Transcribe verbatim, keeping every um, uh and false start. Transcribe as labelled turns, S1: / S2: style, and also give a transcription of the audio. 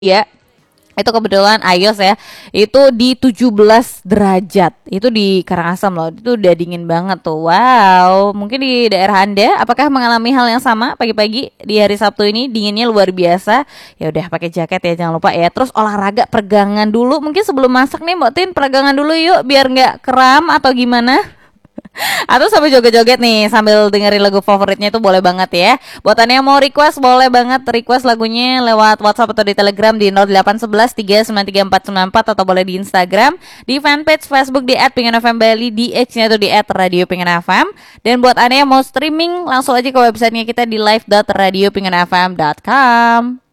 S1: Ya, itu kebetulan iOS ya. Itu di tujuh belas derajat. Itu di Karangasem loh. Itu udah dingin banget tuh. Wow, mungkin di daerah Anda apakah mengalami hal yang sama pagi-pagi di hari Sabtu ini dinginnya luar biasa? Ya udah pakai jaket ya jangan lupa ya. Terus olahraga peregangan dulu. Mungkin sebelum masak nih Mbak Tin peregangan dulu yuk biar nggak kram atau gimana? Atau sambil joget-joget nih sambil dengerin lagu favoritnya itu boleh banget ya. Buat anda yang mau request boleh banget request lagunya lewat WhatsApp atau di Telegram di nol delapan satu satu tiga sembilan tiga empat sembilan empat atau boleh di Instagram di fanpage Facebook di et pengen f m bali di X-nya itu di et radio pengen f m. Dan buat anda yang mau streaming langsung aja ke websitenya kita di live dot radio pengen f m dot com.